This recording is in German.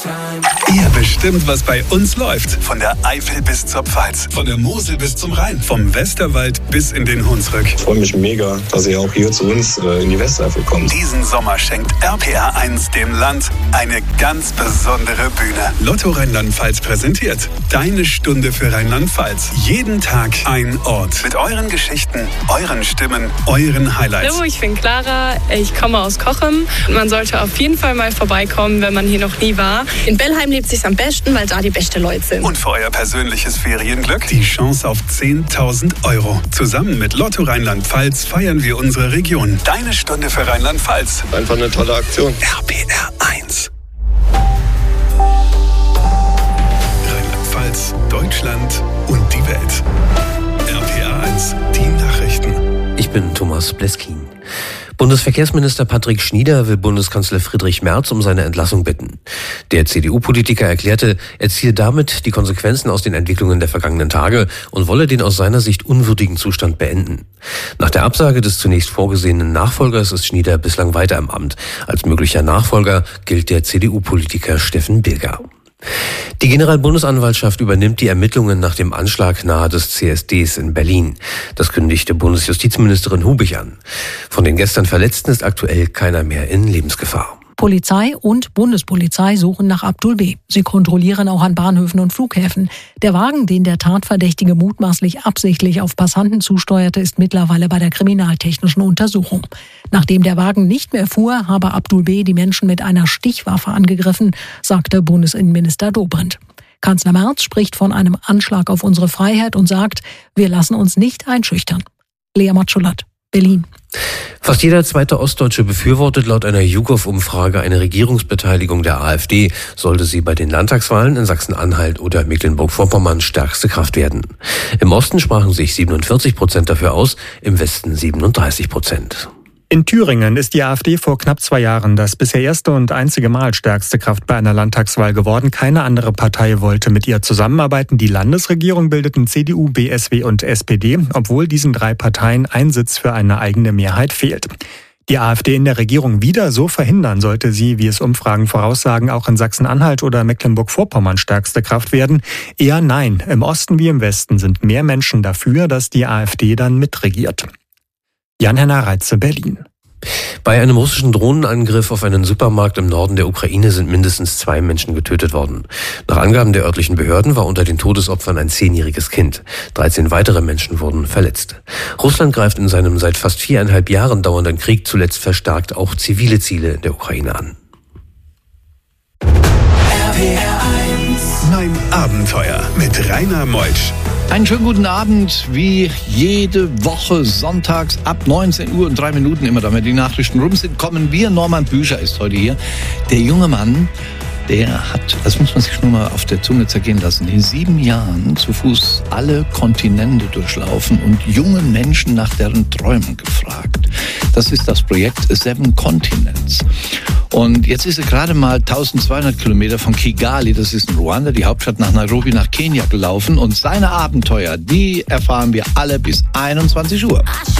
Ihr bestimmt, was bei uns läuft. Von der Eifel bis zur Pfalz, von der Mosel bis zum Rhein, vom Westerwald bis in den Hunsrück. Ich freue mich mega, dass ihr auch hier zu uns in die Westeifel kommt. Diesen Sommer schenkt RPR1 dem Land eine ganz besondere Bühne. Lotto Rheinland-Pfalz präsentiert Deine Stunde für Rheinland-Pfalz. Jeden Tag ein Ort. Mit euren Geschichten, euren Stimmen, euren Highlights. Hallo, ich bin Clara, ich komme aus Cochem. Man sollte auf jeden Fall mal vorbeikommen, wenn man hier noch nie war. In Bellheim lebt es sich am besten, weil da die besten Leute sind. Und für euer persönliches Ferienglück die Chance auf 10.000 €. Zusammen mit Lotto Rheinland-Pfalz feiern wir unsere Region. Deine Stunde für Rheinland-Pfalz. Einfach eine tolle Aktion. RPR1. Rheinland-Pfalz, Deutschland und die Welt. RPR1, die Nachrichten. Ich bin Thomas Bleskin. Bundesverkehrsminister Patrick Schnieder will Bundeskanzler Friedrich Merz um seine Entlassung bitten. Der CDU-Politiker erklärte, er ziehe damit die Konsequenzen aus den Entwicklungen der vergangenen Tage und wolle den aus seiner Sicht unwürdigen Zustand beenden. Nach der Absage des zunächst vorgesehenen Nachfolgers ist Schnieder bislang weiter im Amt. Als möglicher Nachfolger gilt der CDU-Politiker Steffen Bilger. Die Generalbundesanwaltschaft übernimmt die Ermittlungen nach dem Anschlag nahe des CSDs in Berlin. Das kündigte Bundesjustizministerin Hubig an. Von den gestern Verletzten ist aktuell keiner mehr in Lebensgefahr. Polizei und Bundespolizei suchen nach Abdul B. Sie kontrollieren auch an Bahnhöfen und Flughäfen. Der Wagen, den der Tatverdächtige mutmaßlich absichtlich auf Passanten zusteuerte, ist mittlerweile bei der kriminaltechnischen Untersuchung. Nachdem der Wagen nicht mehr fuhr, habe Abdul B. die Menschen mit einer Stichwaffe angegriffen, sagte Bundesinnenminister Dobrindt. Kanzler Merz spricht von einem Anschlag auf unsere Freiheit und sagt, wir lassen uns nicht einschüchtern. Lea Matschulat, Berlin. Fast jeder zweite Ostdeutsche befürwortet laut einer YouGov-Umfrage eine Regierungsbeteiligung der AfD, sollte sie bei den Landtagswahlen in Sachsen-Anhalt oder Mecklenburg-Vorpommern stärkste Kraft werden. Im Osten sprachen sich 47% dafür aus, im Westen 37%. In Thüringen ist die AfD vor knapp 2 Jahren das bisher erste und einzige Mal stärkste Kraft bei einer Landtagswahl geworden. Keine andere Partei wollte mit ihr zusammenarbeiten. Die Landesregierung bildeten CDU, BSW und SPD, obwohl diesen 3 Parteien ein Sitz für eine eigene Mehrheit fehlt. Die AfD in der Regierung wieder so verhindern, sollte sie, wie es Umfragen voraussagen, auch in Sachsen-Anhalt oder Mecklenburg-Vorpommern stärkste Kraft werden? Eher nein. Im Osten wie im Westen sind mehr Menschen dafür, dass die AfD dann mitregiert. Jan-Henner Reitze, Berlin. Bei einem russischen Drohnenangriff auf einen Supermarkt im Norden der Ukraine sind mindestens 2 Menschen getötet worden. Nach Angaben der örtlichen Behörden war unter den Todesopfern ein 10-jähriges Kind. 13 weitere Menschen wurden verletzt. Russland greift in seinem seit fast 4,5 Jahren dauernden Krieg zuletzt verstärkt auch zivile Ziele in der Ukraine an. Mein Abenteuer mit Rainer Meutsch. Einen schönen guten Abend, wie jede Woche sonntags ab 19 Uhr und 3 Minuten, immer damit die Nachrichten rum sind, kommen wir. Norman Büscher ist heute hier. Der junge Mann, der hat, das muss man sich nur mal auf der Zunge zergehen lassen, in 7 Jahren zu Fuß alle Kontinente durchlaufen und junge Menschen nach deren Träumen gefragt. Das ist das Projekt 7 Continents. Und jetzt ist er gerade mal 1200 Kilometer von Kigali, das ist in Ruanda, die Hauptstadt, nach Nairobi, nach Kenia gelaufen. Und seine Abenteuer, die erfahren wir alle bis 21 Uhr.